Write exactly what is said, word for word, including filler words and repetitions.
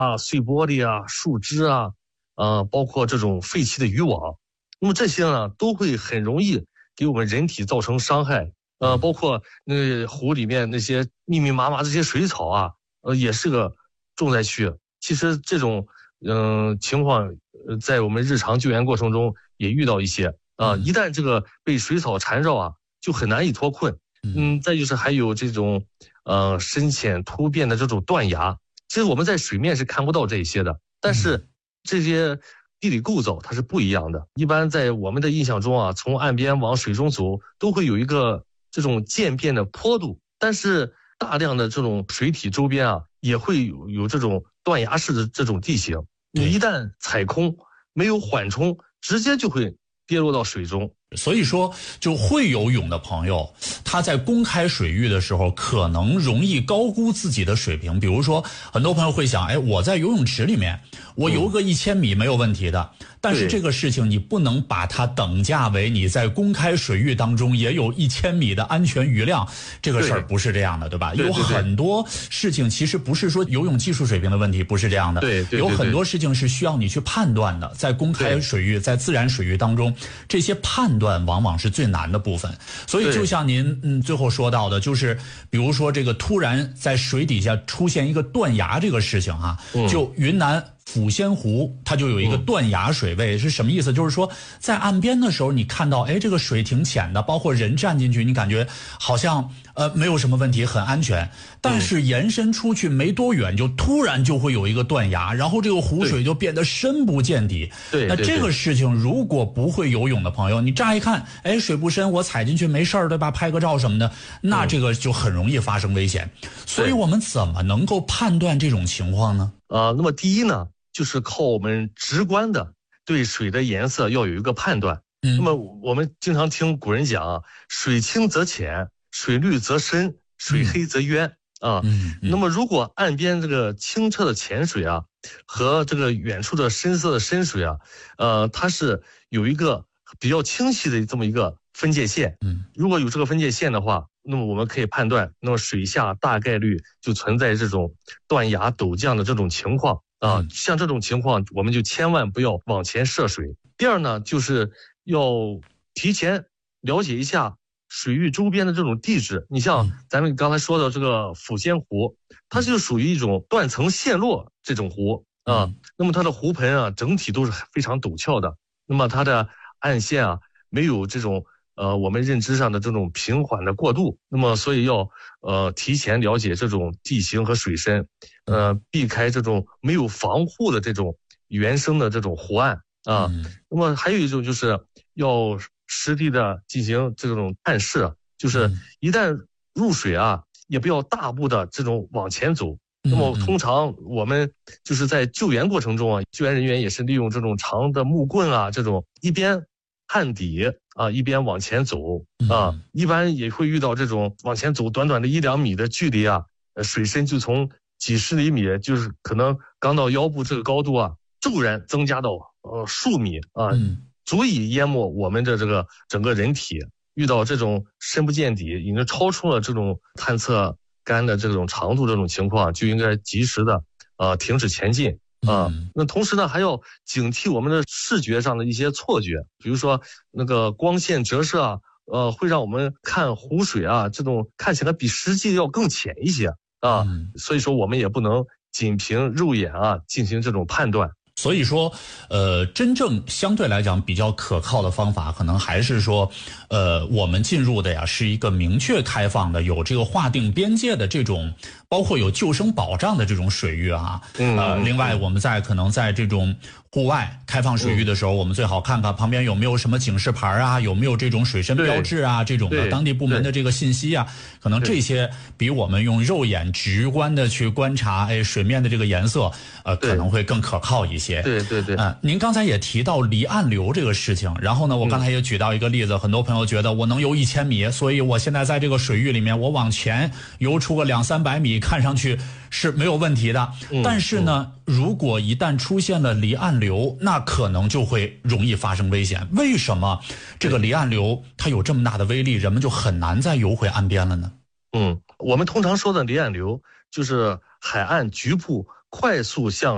啊、碎玻璃啊、树枝啊，呃，包括这种废弃的渔网，那么这些呢都会很容易给我们人体造成伤害。呃，包括那湖里面那些密密麻麻这些水草啊，呃，也是个重灾区。其实这种嗯、呃、情况，呃，在我们日常救援过程中也遇到一些啊、呃。一旦这个被水草缠绕啊，就很难以脱困。嗯，再就是还有这种呃深浅突变的这种断崖，其实我们在水面是看不到这些的，但是这些地理构造它是不一样的。一般在我们的印象中啊，从岸边往水中走都会有一个这种渐变的坡度，但是大量的这种水体周边啊，也会有有这种断崖式的这种地形。你一旦踩空，没有缓冲，直接就会跌落到水中。 所以说，就会游泳的朋友，他在公开水域的时候，可能容易高估自己的水平。比如说，很多朋友会想，哎，我在游泳池里面，我游个一千米没有问题的。嗯、但是这个事情，你不能把它等价为你在公开水域当中也有一千米的安全余量。这个事儿不是这样的，对吧？ 对对对， 有很多事情其实不是说游泳技术水平的问题，不是这样的。 对 对, 对, 对， 有很多事情是需要你去判断的，在公开水域、在自然水域当中，这些判断往往是最难的部分。所以就像您嗯最后说到的，就是比如说这个突然在水底下出现一个断崖这个事情啊， 嗯、 就云南抚仙湖它就有一个断崖水位，嗯、是什么意思？就是说在岸边的时候你看到哎这个水挺浅的，包括人站进去你感觉好像呃没有什么问题，很安全，但是延伸出去没多远就突然就会有一个断崖，然后这个湖水就变得深不见底。 对， 那这个事情如果不会游泳的朋友，你乍一看哎水不深，我踩进去没事儿，对吧？拍个照什么的，那这个就很容易发生危险。嗯、所以我们怎么能够判断这种情况呢？ 呃，那么第一呢，就是靠我们直观的对水的颜色要有一个判断。嗯，那么我们经常听古人讲，水清则浅，水绿则深，水黑则渊。嗯、啊。嗯。那么如果岸边这个清澈的浅水啊，和这个远处的深色的深水啊，呃，它是有一个比较清晰的这么一个分界线。嗯。如果有这个分界线的话，那么我们可以判断，那么水下大概率就存在这种断崖陡降的这种情况。啊，像这种情况，我们就千万不要往前涉水。第二呢，就是要提前了解一下水域周边的这种地质。你像咱们刚才说的这个抚仙湖，它就属于一种断层陷落这种湖啊。那么它的湖盆啊，整体都是非常陡峭的。那么它的岸线啊，没有这种呃我们认知上的这种平缓的过渡。那么所以要呃提前了解这种地形和水深。呃，避开这种没有防护的这种原生的这种湖岸啊。嗯、那么还有一种就是要实地的进行这种探视，就是一旦入水啊，也不要大步的这种往前走。嗯、那么通常我们就是在救援过程中啊，救援人员也是利用这种长的木棍啊，这种一边探底啊，一边往前走啊。嗯、一般也会遇到这种往前走短短的一两米的距离啊，水深就从几十厘米，就是可能刚到腰部这个高度啊，骤然增加到呃数米啊，嗯、足以淹没我们的这个整个人体。遇到这种深不见底，已经超出了这种探测杆的这种长度，这种情况就应该及时的呃停止前进啊。嗯、那同时呢，还要警惕我们的视觉上的一些错觉，比如说那个光线折射啊，呃，会让我们看湖水啊，这种看起来比实际要更浅一些。啊，所以说我们也不能仅凭肉眼啊进行这种判断。 所以说，呃，真正相对来讲比较可靠的方法，可能还是说，呃，我们进入的呀是一个明确开放的、有这个划定边界的这种，包括有救生保障的这种水域啊。嗯。呃，另外我们在可能在这种户外开放水域的时候，嗯、我们最好看看旁边有没有什么警示牌啊，有没有这种水深标志啊，这种的当地部门的这个信息啊，可能这些比我们用肉眼直观的去观察，哎，水面的这个颜色，呃，可能会更可靠一些。 对对对。 嗯、呃，您刚才也提到离岸流这个事情，然后呢，我刚才也举到一个例子，嗯、很多朋友觉得我能游一千米，所以我现在在这个水域里面，我往前游出个两三百米，看上去是没有问题的。嗯、但是呢，嗯、如果一旦出现了离岸流，那可能就会容易发生危险。为什么这个离岸流它有这么大的威力，人们就很难再游回岸边了呢？ 嗯，我们通常说的离岸流，就是海岸局部快速向